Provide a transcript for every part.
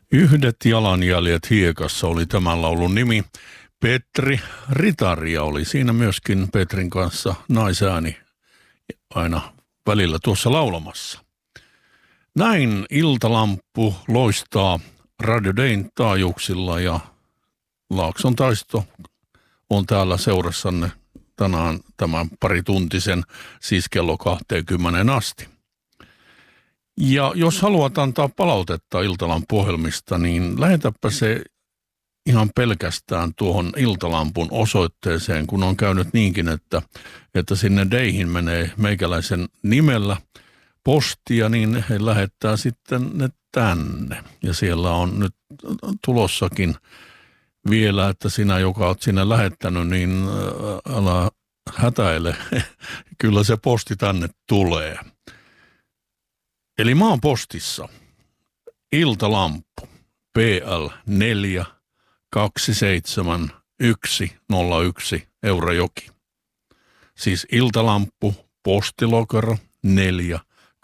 Yhdet jalanjäljet hiekassa oli tämän laulun nimi. Petri Ritaria oli siinä myöskin Petrin kanssa naisääni aina välillä tuossa laulamassa. Näin iltalamppu loistaa Radio Dayn taajuuksilla ja Laakson Taisto on täällä seurassanne tänään tämän parituntisen, siis kello 20 asti. Ja jos haluat antaa palautetta Iltalampu-ohjelmista, niin lähetäpä se ihan pelkästään tuohon Iltalampun osoitteeseen, kun on käynyt niinkin, että sinne Dayhin menee meikäläisen nimellä postia, niin he lähettää sitten ne tänne. Ja siellä on nyt tulossakin vielä, että sinä, joka olet sinne lähettänyt, niin älä hätäile. Kyllä se posti tänne tulee. Eli maan postissa Iltalamppu PL 4 27101 Eurajoki. Siis Iltalamppu postilokero 4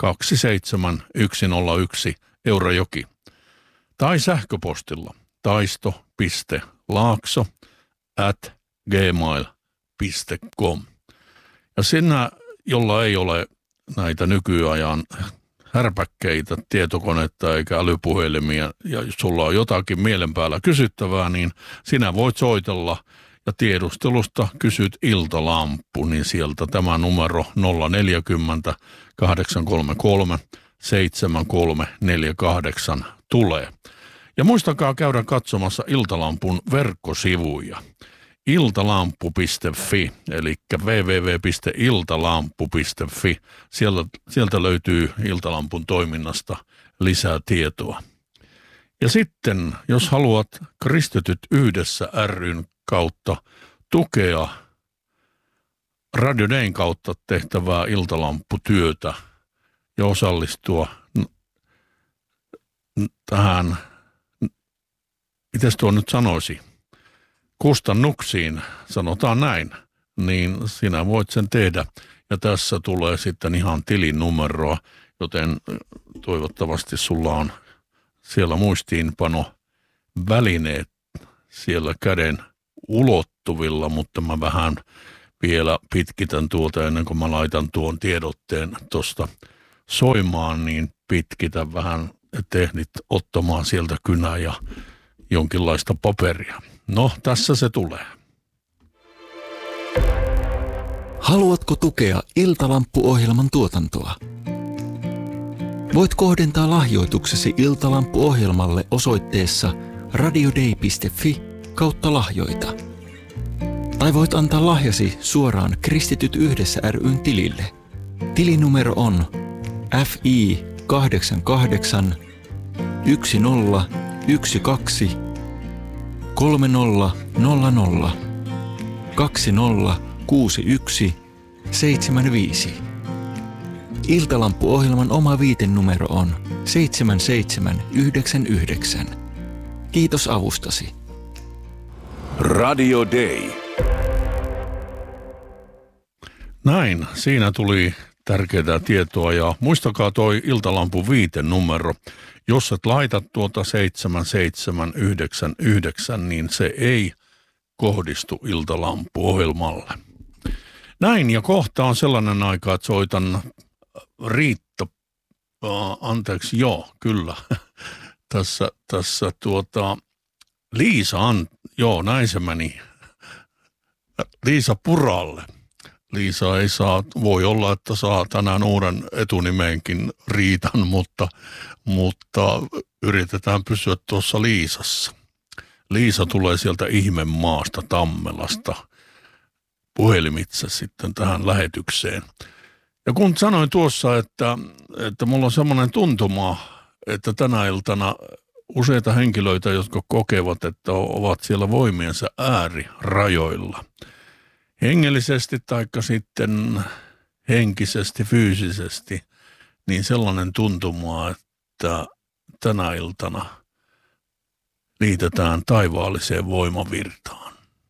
27101 Eurajoki. Tai sähköpostilla taisto.laakso@gmail.com. Ja sinä, jolla ei ole näitä nykyajan härpäkkeitä, tietokonetta eikä älypuhelimia, ja jos sulla on jotakin mielen päällä kysyttävää, niin sinä voit soitella ja tiedustelusta kysyt Iltalamppu, niin sieltä tämä numero 040 833 7348 tulee. Ja muistakaa käydä katsomassa Iltalampun verkkosivuja. Iltalampu.fi, eli www.iltalampu.fi. Sieltä löytyy Iltalampun toiminnasta lisää tietoa. Ja sitten, jos haluat Kristityt yhdessä ry:n kautta tukea Radio Dayn kautta tehtävää Iltalamputyötä ja osallistua tähän, mitäs tuo nyt sanoisi, kustannuksiin, sanotaan näin, niin sinä voit sen tehdä. Ja tässä tulee sitten ihan tilinumeroa, joten toivottavasti sulla on siellä muistiinpano välineet siellä käden ulottuvilla, mutta mä vähän vielä pitkitän tuota ennen kuin mä laitan tuon tiedotteen tuosta soimaan, niin pitkitän vähän, että ehdit ottamaan sieltä kynää ja jonkinlaista paperia. No, tässä se tulee. Haluatko tukea Iltalampu-ohjelman tuotantoa? Voit kohdentaa lahjoituksesi Iltalampu-ohjelmalle osoitteessa radioday.fi/lahjoita. Tai voit antaa lahjasi suoraan Kristityt yhdessä ry:n tilille. Tilinumero on FI 88 1012 3000 2061 75. Iltalampu-ohjelman oma viitenumero on 7799. Kiitos avustasi. Radio Day. Näin, siinä tuli tärkeää tietoa ja muistakaa toi Iltalampun viitenumero. Jos et laita tuota 7799, niin se ei kohdistu Iltalampu-ohjelmalle. Näin, ja kohta on sellainen aika, että soitan Riitta, kyllä, tässä Liisa, näin se meni, Liisa Puralle. Liisa ei saa, voi olla, että saa tänään uuden etunimeenkin Riitan, mutta yritetään pysyä tuossa Liisassa. Liisa tulee sieltä ihmemaasta Tammelasta puhelimitse sitten tähän lähetykseen. Ja kun sanoin tuossa, että mulla on semmoinen tuntuma, että tänä iltana useita henkilöitä, jotka kokevat, että ovat siellä voimiensa äärirajoilla. Hengellisesti taikka sitten henkisesti, fyysisesti, niin sellainen tuntuma, että tänä iltana liitetään taivaalliseen voimavirtaan.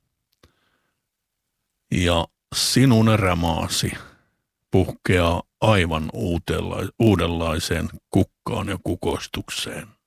Ja sinun erämaasi puhkeaa aivan uudenlaiseen kukkaan ja kukoistukseen.